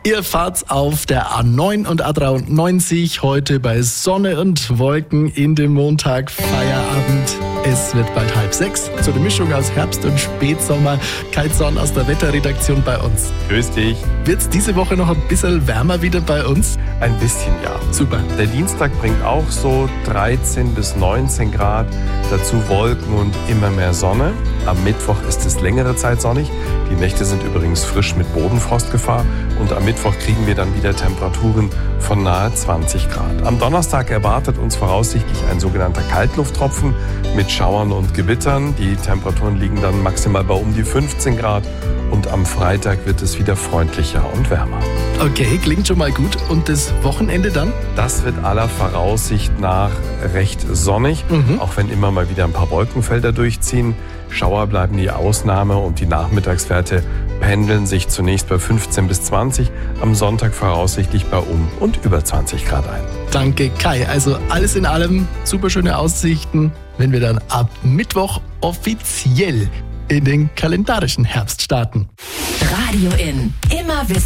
Ihr fahrt auf der A9 und A93 heute bei Sonne und Wolken in dem Montag-Feierabend. Es wird bald 5:30. So eine Mischung aus Herbst und Spätsommer. Kai Zorn aus der Wetterredaktion bei uns. Grüß dich. Wird's diese Woche noch ein bisschen wärmer wieder bei uns? Ein bisschen, ja. Super. Der Dienstag bringt auch so 13 bis 19 Grad. Dazu Wolken und immer mehr Sonne. Am Mittwoch ist es längere Zeit sonnig. Die Nächte sind übrigens frisch mit Bodenfrostgefahr. Und am Mittwoch kriegen wir dann wieder Temperaturen von nahe 20 Grad. Am Donnerstag erwartet uns voraussichtlich ein sogenannter Kaltlufttropfen mit Schauern und Gewittern. Die Temperaturen liegen dann maximal bei um die 15 Grad. Und am Freitag wird es wieder freundlicher und wärmer. Okay, klingt schon mal gut. Und das Wochenende dann? Das wird aller Voraussicht nach recht sonnig, auch wenn immer mal wieder ein paar Wolkenfelder durchziehen. Schauer bleiben die Ausnahme und die Nachmittagswerte pendeln sich zunächst bei 15 bis 20, am Sonntag voraussichtlich bei um und über 20 Grad ein. Danke, Kai. Also alles in allem super schöne Aussichten, wenn wir dann ab Mittwoch offiziell in den kalendarischen Herbst starten. Radio In.